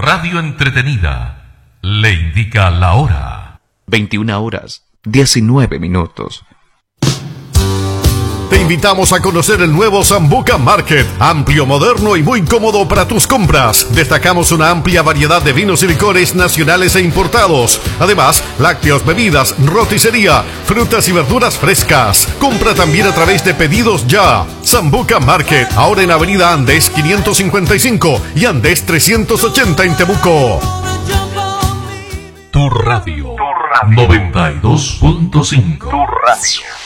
radio entretenida le indica la hora. 21:19. Te invitamos a conocer el nuevo Sambuca Market, amplio, moderno y muy cómodo para tus compras. Destacamos una amplia variedad de vinos y licores nacionales e importados. Además, lácteos, bebidas, roticería, frutas y verduras frescas. Compra también a través de Pedidos Ya. Sambuca Market, ahora en Avenida Andes 555 y Andes 380 en Temuco. Tu radio 92.5. Tu radio.